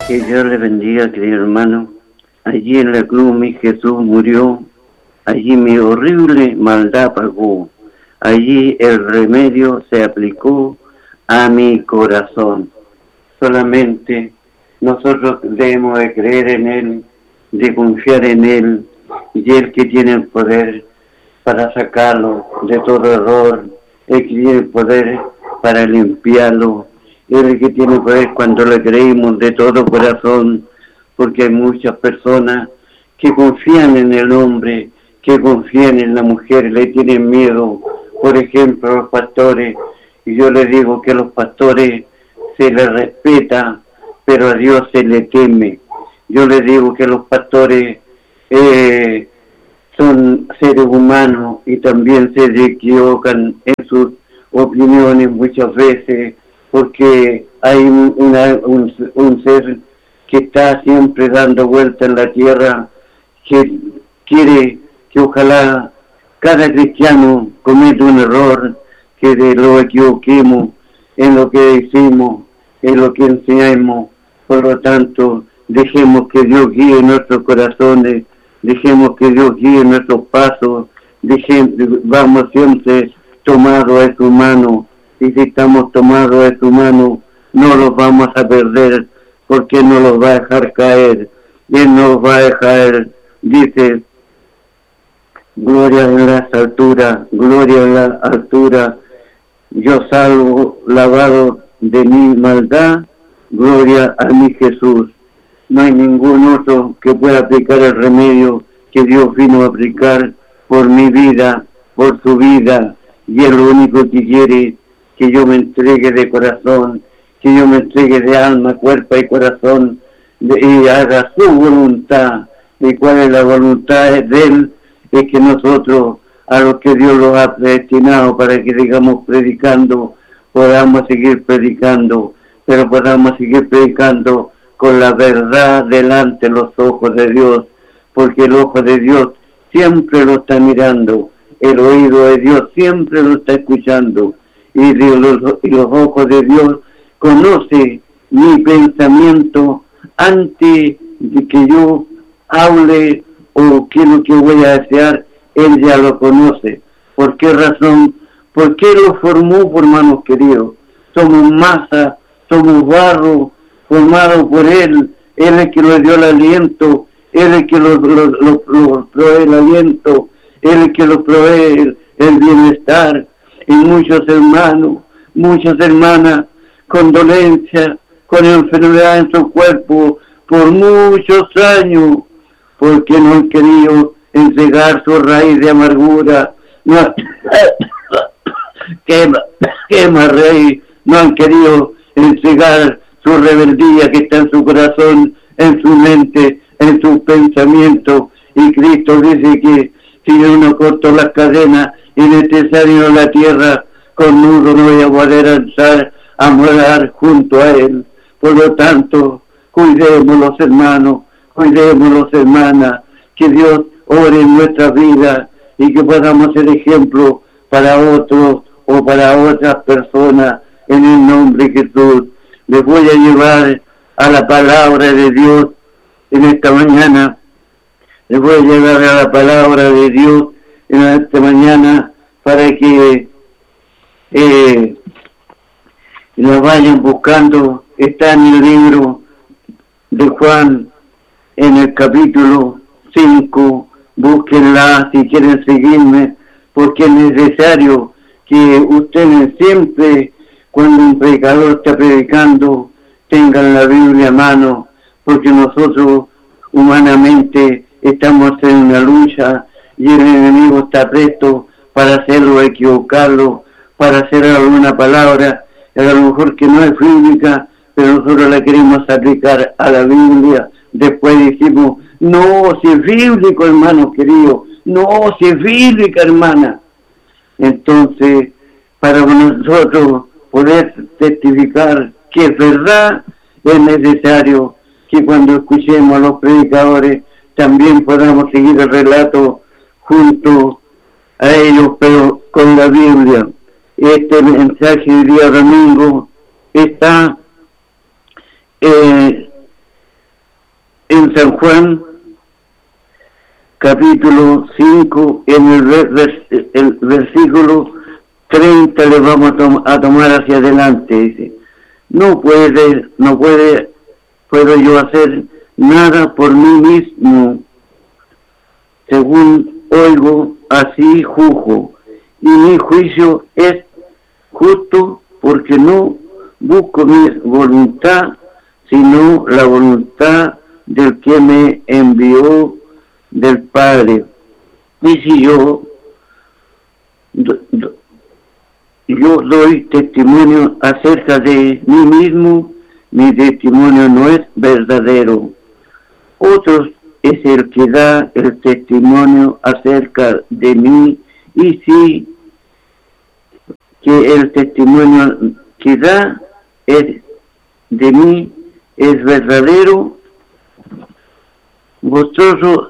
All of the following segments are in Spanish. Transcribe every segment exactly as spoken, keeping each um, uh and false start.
Que Dios le bendiga, querido hermano. Allí en la cruz mi Jesús murió, allí mi horrible maldad pagó, allí el remedio se aplicó a mi corazón. Solamente nosotros debemos de creer en Él, de confiar en Él, y Él que tiene el poder para sacarlo de todo error, Él que tiene el poder para limpiarlo, Él que tiene el poder cuando le creímos de todo corazón, porque hay muchas personas que confían en el hombre, que confían en la mujer, le tienen miedo. Por ejemplo, los pastores, y yo les digo que a los pastores se les respeta, pero a Dios se le teme. Yo les digo que los pastores eh, son seres humanos y también se equivocan en sus opiniones muchas veces, porque hay una, un, un ser que está siempre dando vuelta en la tierra, que quiere que ojalá cada cristiano cometa un error, que de lo equivoquemos en lo que decimos, en lo que enseñamos. Por lo tanto, dejemos que Dios guíe nuestros corazones, dejemos que Dios guíe nuestros pasos, dejemos, vamos siempre tomados de su mano, y si estamos tomados de su mano, no los vamos a perder, porque no los va a dejar caer, y Él nos va a dejar, dice, gloria en las alturas, gloria en las alturas, yo salvo, lavado de mi maldad, gloria a mi Jesús. No hay ningún otro que pueda aplicar el remedio que Dios vino a aplicar por mi vida, por su vida, y es lo único que quiere, que yo me entregue de corazón, que yo me entregue de alma, cuerpo y corazón, de, y haga su voluntad. ¿Y cuál es la voluntad de Él? Es que nosotros, a los que Dios los ha predestinado para que sigamos predicando, podamos seguir predicando, pero podamos seguir predicando con la verdad delante de los ojos de Dios, porque el ojo de Dios siempre lo está mirando, el oído de Dios siempre lo está escuchando, y los, y los ojos de Dios conoce mi pensamiento antes de que yo hable o qué es lo que voy a desear. Él ya lo conoce. ¿Por qué razón? ¿Por qué lo formó, por hermanos queridos? Somos masa, somos barro, formado por Él. Él es el que nos dio el aliento, Él es el que nos lo, lo, lo provee el aliento, Él es el que nos provee el, el bienestar. Y muchos hermanos, muchas hermanas con dolencia, con enfermedad en su cuerpo, por muchos años, porque no han querido entregar su raíz de amargura, no, quema, quema raíz, no han querido entregar su rebeldía que está en su corazón, en su mente, en sus pensamientos, y Cristo dice que si uno cortó las cadenas y necesario la tierra, con nudo no voy a poder alzar a morar junto a Él. Por lo tanto, cuidemos los hermanos, cuidemos los hermanas, que Dios ore en nuestra vida y que podamos ser ejemplo para otros o para otras personas en el nombre de Jesús. Les voy a llevar a la palabra de Dios en esta mañana. Les voy a llevar a la palabra de Dios en esta mañana para que eh, la vayan buscando. Está en el libro de Juan, en el capítulo cinco, búsquenla si quieren seguirme, porque es necesario que ustedes siempre, cuando un predicador está predicando, tengan la Biblia a mano, porque nosotros humanamente estamos en una lucha y el enemigo está presto para hacerlo, equivocarlo, para hacer alguna palabra, a lo mejor que no es bíblica, pero nosotros la queremos aplicar a la Biblia. Después decimos, no, si es bíblico, hermano querido, no, si es bíblica, hermana. Entonces, para nosotros poder testificar que es verdad, es necesario que cuando escuchemos a los predicadores también podamos seguir el relato junto a ellos, pero con la Biblia. Este mensaje del día domingo está eh, en San Juan, capítulo cinco, en el, vers el versículo treinta le vamos a, tom a tomar hacia adelante. Dice, no puede, no puede, puedo yo hacer nada por mí mismo. Según oigo, así juzgo, y mi juicio es justo, porque no busco mi voluntad, sino la voluntad del que me envió, del Padre. Y si yo do, do, yo doy testimonio acerca de mí mismo, mi testimonio no es verdadero. Otros es el que da el testimonio acerca de mí, y si que el testimonio que da es de mí es verdadero, vosotros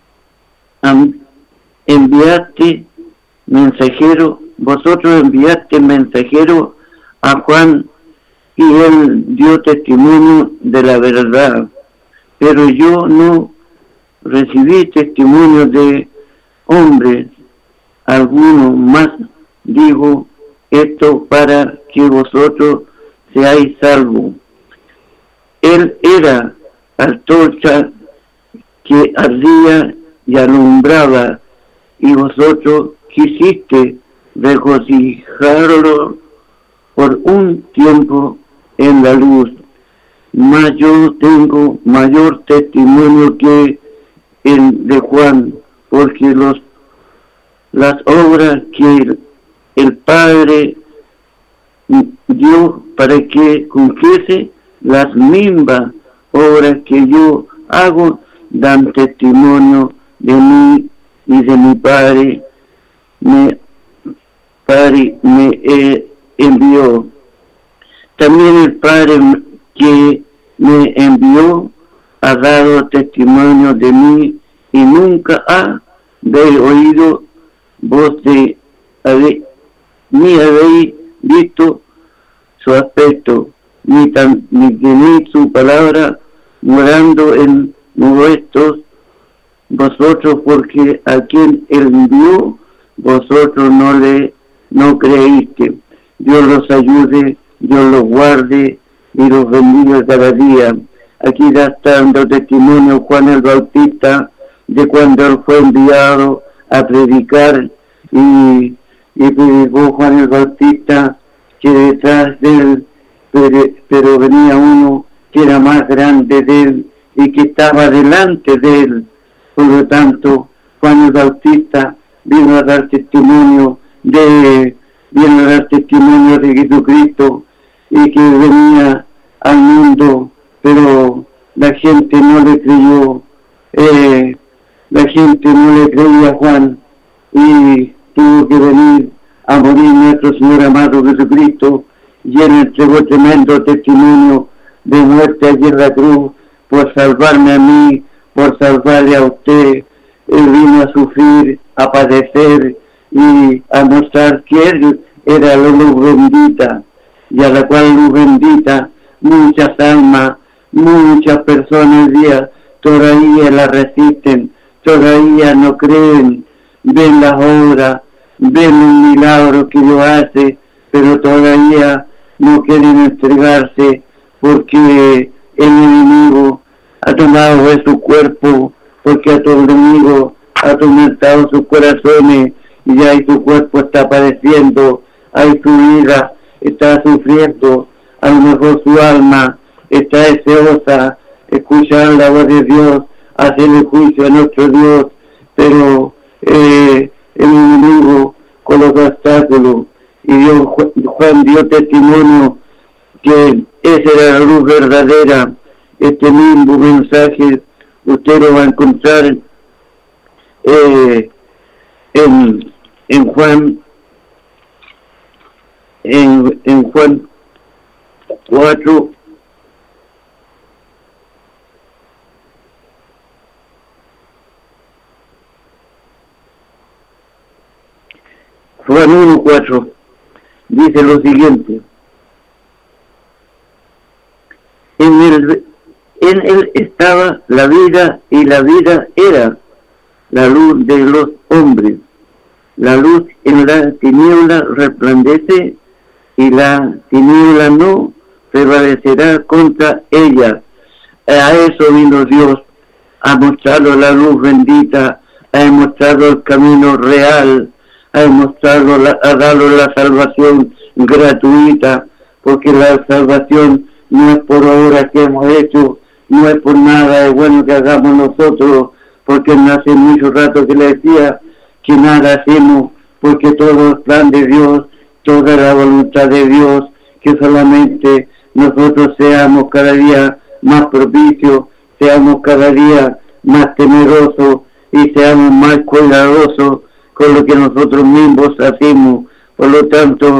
enviaste mensajero, vosotros enviaste mensajero a Juan, y él dio testimonio de la verdad, pero yo no recibí testimonio de hombres alguno, más digo esto para que vosotros seáis salvos. Él era antorcha que ardía y alumbraba, y vosotros quisiste regocijarlo por un tiempo en la luz. Mas yo tengo mayor testimonio que el de Juan, porque los las obras que el, el Padre dio para que cumpliese, las mismas obras que yo hago dan testimonio de mí, y de mi Padre me, padre me eh, envió. También el Padre que me envió ha dado testimonio de mí, y nunca ha de oído voz de habe, ni habéis visto su aspecto, ni tan ni tenéis su palabra morando en vuestros vosotros, porque a quien él envió vosotros no le no creíste. Dios los ayude, Dios los guarde y los bendiga cada día. Aquí está dando testimonio Juan el Bautista de cuando él fue enviado a predicar, y, y predicó Juan el Bautista que detrás de él, pero, pero venía uno que era más grande de él y que estaba delante de él. Por lo tanto, Juan el Bautista vino a dar testimonio de, vino a dar testimonio de Jesucristo, y que venía al mundo, pero la gente no le creyó, eh, la gente no le creía a Juan, y tuvo que venir a morir nuestro Señor amado Jesucristo, y él entregó tremendo testimonio de muerte allí en la cruz, por salvarme a mí, por salvarle a usted. Él vino a sufrir, a padecer y a mostrar que él era la luz bendita, y a la cual luz bendita muchas almas, muchas personas hoy día todavía la resisten, todavía no creen, ven las obras, ven un milagro que Dios hace, pero todavía no quieren entregarse, porque el enemigo ha tomado de su cuerpo, porque a tu enemigo ha atormentado sus corazones, y ahí su cuerpo está padeciendo, ahí su vida está sufriendo, a lo mejor su alma está deseosa escuchar la voz de Dios, hacer el juicio a nuestro Dios, pero eh, el enemigo coloca obstáculos, y Dios, Juan dio testimonio que esa era la luz verdadera. Este mismo mensaje usted lo va a encontrar eh, en, en Juan en, en Juan cuatro, Juan uno cuatro, dice lo siguiente: en el, en él estaba la vida, y la vida era la luz de los hombres. La luz en la tiniebla resplandece, y la tiniebla no prevalecerá contra ella. A eso vino Dios, a mostrarlo la luz bendita, a mostrarlo el camino real, a mostrarlo, la, a darlo la salvación gratuita, porque la salvación no es por obras que hemos hecho, no es por nada de bueno que hagamos nosotros, porque hace mucho rato que le decía que nada hacemos, porque todo es plan de Dios, toda la voluntad de Dios, que solamente nosotros seamos cada día más propicios, seamos cada día más temerosos y seamos más cuidadosos con lo que nosotros mismos hacemos. Por lo tanto,